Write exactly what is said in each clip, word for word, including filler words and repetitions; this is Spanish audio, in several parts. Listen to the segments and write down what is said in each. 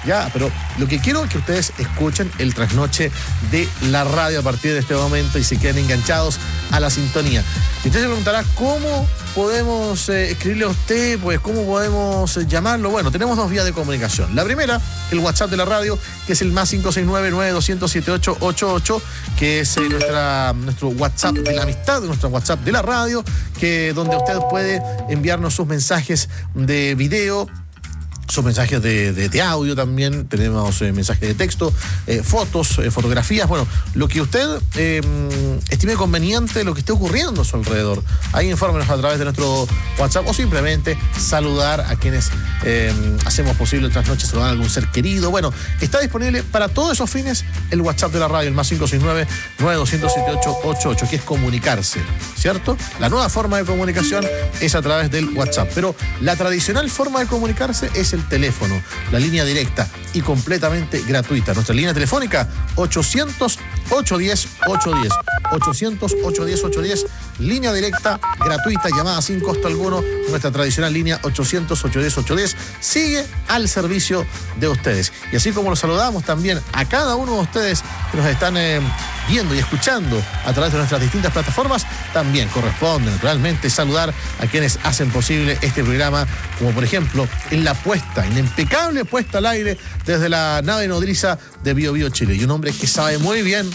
Ya, pero lo que quiero es que ustedes escuchen el trasnoche de la radio a partir de este momento y se queden enganchados a la sintonía. Y usted se preguntará cómo podemos eh, escribirle a usted, pues cómo podemos eh, llamarlo. Bueno, tenemos dos vías de comunicación. La primera, el WhatsApp de la radio, que es el más cinco seis nueve, nueve dos cero cero, siete ocho ocho ocho, que es eh, nuestra, nuestro WhatsApp de la amistad, nuestro WhatsApp de la radio, que donde usted puede enviarnos sus mensajes de video, sus mensajes de, de, de audio también, tenemos eh, mensajes de texto, eh, fotos, eh, fotografías, bueno, lo que usted eh, estime conveniente, lo que esté ocurriendo a su alrededor. Ahí infórmenos a través de nuestro WhatsApp o simplemente saludar a quienes eh, hacemos posible el trasnoche, saludar a algún ser querido. Bueno, está disponible para todos esos fines el WhatsApp de la radio, el más cinco seis nueve, nueve dos cero cero, siete ocho ocho ocho, que es comunicarse, ¿cierto? La nueva forma de comunicación es a través del WhatsApp, pero la tradicional forma de comunicarse es el teléfono, la línea directa y completamente gratuita. Nuestra línea telefónica ochocientos, ochocientos diez, ochocientos diez. ochocientos, ochocientos diez, ochocientos diez. Línea directa, gratuita, llamada sin costo alguno. Nuestra tradicional línea ochocientos, ochocientos diez, ochocientos diez sigue al servicio de ustedes. Y así como los saludamos también a cada uno de ustedes que nos están eh, viendo y escuchando a través de nuestras distintas plataformas, también corresponde naturalmente saludar a quienes hacen posible este programa, como por ejemplo en la puesta, en la impecable puesta al aire desde la nave nodriza de Bio Bio Chile. Y un hombre que sabe muy bien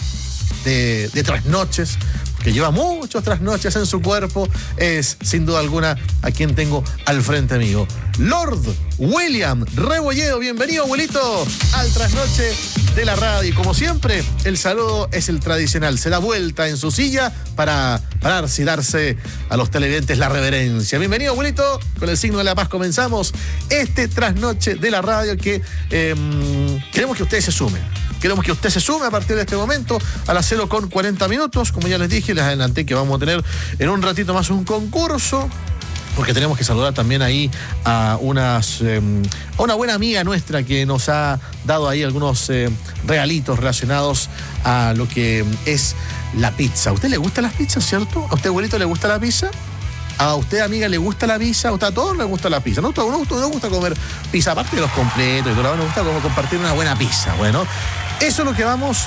de, de trasnoches, que lleva muchas trasnoches en su cuerpo, es sin duda alguna a quien tengo al frente mío. Lord William Rebolledo, bienvenido, abuelito, al trasnoche de la radio. Y como siempre, el saludo es el tradicional. Se da vuelta en su silla para pararse y darse a los televidentes la reverencia. Bienvenido, abuelito. Con el signo de la paz comenzamos este trasnoche de la radio que eh, queremos que ustedes se sumen. Queremos que usted se sume a partir de este momento a las cero con cuarenta minutos. Como ya les dije, les adelanté que vamos a tener en un ratito más un concurso, porque tenemos que saludar también ahí a, unas, eh, a una buena amiga nuestra que nos ha dado ahí algunos eh, regalitos relacionados a lo que es la pizza. ¿A usted le gustan las pizzas, cierto? ¿A usted, abuelito, le gusta la pizza? ¿A usted, amiga, le gusta la pizza? ¿A usted, a todos les gusta la pizza? ¿No? A todos nos gusta comer pizza, aparte de los completos y todo, nos gusta como compartir una buena pizza. Bueno, eso es lo que vamos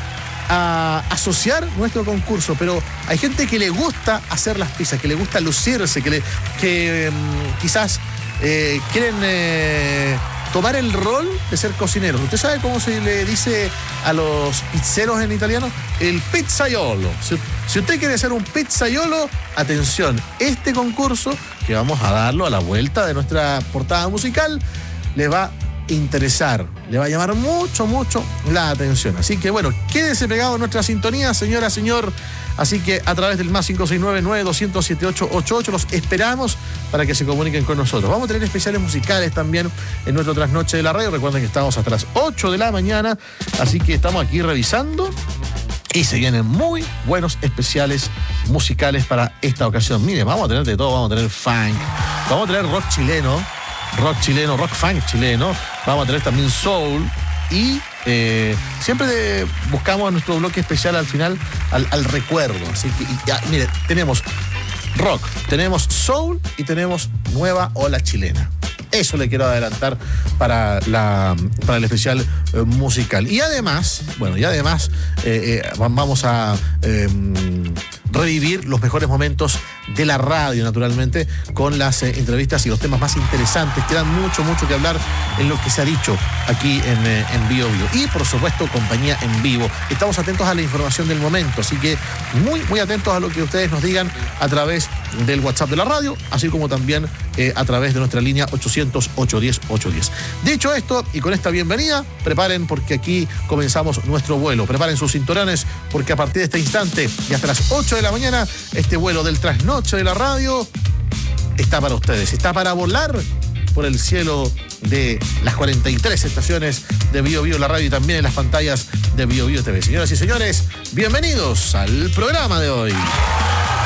a asociar nuestro concurso, pero hay gente que le gusta hacer las pizzas, que le gusta lucirse, que, le, que um, quizás eh, quieren eh, tomar el rol de ser cocineros. ¿Usted sabe cómo se le dice a los pizzeros en italiano? El pizzaiolo. Si, si usted quiere ser un pizzaiolo, atención, este concurso, que vamos a darlo a la vuelta de nuestra portada musical, le va a interesar, le va a llamar mucho, mucho la atención. Así que bueno, quédese pegado en nuestra sintonía, señora, señor. Así que a través del más cinco seis nueve, nueve dos cero cero, siete ocho ocho ocho los esperamos para que se comuniquen con nosotros. Vamos a tener especiales musicales también en nuestro trasnoche de la radio. Recuerden que estamos hasta las ocho de la mañana, así que estamos aquí revisando y se vienen muy buenos especiales musicales para esta ocasión. Mire, vamos a tener de todo, vamos a tener funk, vamos a tener rock chileno, rock chileno, rock funk chileno, vamos a tener también soul y eh, siempre de, buscamos nuestro bloque especial al final al, al recuerdo. Así que, y, ya, mire, tenemos rock, tenemos soul y tenemos nueva ola chilena. Eso le quiero adelantar para, la, para el especial eh, musical. Y además, bueno, y además eh, eh, vamos a eh, revivir los mejores momentos de la radio, naturalmente, con las eh, entrevistas y los temas más interesantes. Quedan mucho, mucho que hablar en lo que se ha dicho aquí en, eh, en Bio Bio. Y, por supuesto, compañía en vivo. Estamos atentos a la información del momento, así que muy, muy atentos a lo que ustedes nos digan a través del WhatsApp de la radio, así como también eh, a través de nuestra línea ochocientos, ochocientos diez, ochocientos diez. Dicho esto, y con esta bienvenida, preparen porque aquí comenzamos nuestro vuelo. Preparen sus cinturones porque a partir de este instante y hasta las ocho de la mañana, este vuelo del trasnoche de la radio está para ustedes. Está para volar por el cielo de las cuarenta y tres estaciones de Bio Bio la radio y también en las pantallas de Bio Bio T V. Señoras y señores, bienvenidos al programa de hoy.